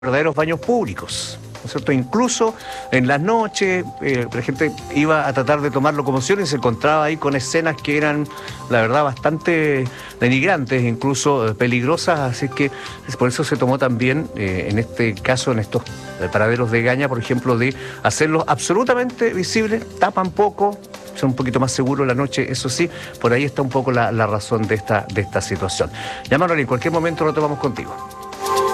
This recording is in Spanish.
verdaderos baños públicos, ¿no es cierto? Incluso en las noches la gente iba a tratar de tomar locomoción y se encontraba ahí con escenas que eran, la verdad, bastante denigrantes, incluso peligrosas, así que por eso se tomó también, en este caso, en estos paraderos de Egaña, por ejemplo, de hacerlos absolutamente visibles, tapan poco, son un poquito más seguros la noche, eso sí, por ahí está un poco la razón de esta situación. Ya, Manuel, en cualquier momento lo tomamos contigo.